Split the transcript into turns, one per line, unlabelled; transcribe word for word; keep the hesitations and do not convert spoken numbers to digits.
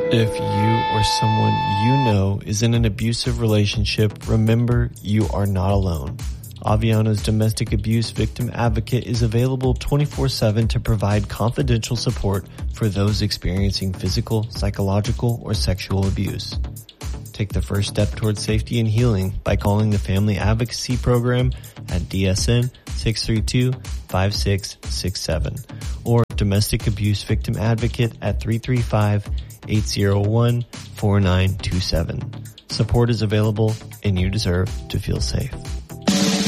If you or someone you know is in an abusive relationship, remember you are not alone. Aviano's Domestic Abuse Victim Advocate is available twenty-four seven to provide confidential support for those experiencing physical, psychological, or sexual abuse. Take the first step towards safety and healing by calling the Family Advocacy Program at D S N six three two, five six six seven or Domestic Abuse Victim Advocate at three three five, eight zero one, four nine two seven. Support is available and you deserve to feel safe.